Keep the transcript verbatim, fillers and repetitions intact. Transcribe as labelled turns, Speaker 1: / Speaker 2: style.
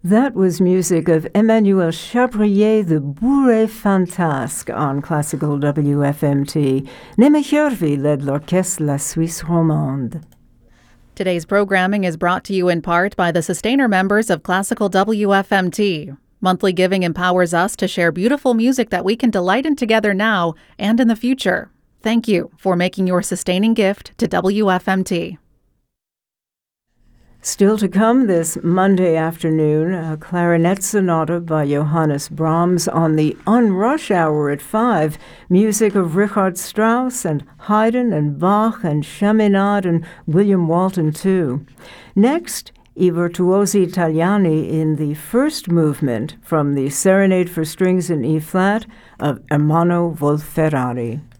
Speaker 1: That was music of Emmanuel Chabrier, the Bourrée Fantasque on Classical W F M T. Neme Hjörvi led l'Orchestre La Suisse Romande.
Speaker 2: Today's programming is brought to you in part by the sustainer members of Classical W F M T. Monthly giving empowers us to share beautiful music that we can delight in together now and in the future. Thank you for making your sustaining gift to W F M T.
Speaker 1: Still to come this Monday afternoon, a clarinet sonata by Johannes Brahms on the On Rush Hour at five, music of Richard Strauss and Haydn and Bach and Chaminade and William Walton too. Next, I Virtuosi Italiani in the first movement from the Serenade for Strings in E-flat of Ermanno Wolf-Ferrari.